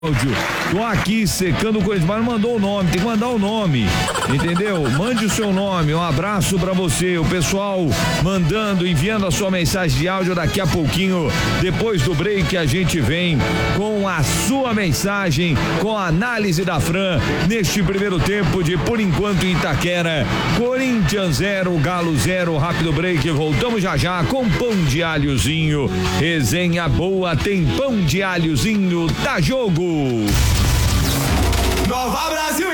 Tô aqui secando coisa, mas não mandou o nome, tem que mandar o nome, entendeu? Mande o seu nome, um abraço pra você, o pessoal mandando, enviando a sua mensagem de áudio daqui a pouquinho, depois do break a gente vem com a sua mensagem, com a análise da Fran, neste primeiro tempo de Por Enquanto Itaquera, Corinthians 0, Galo 0, rápido break, voltamos já já com pão de alhozinho, resenha boa, tem pão de alhozinho, dá jogo! Nova Brasil!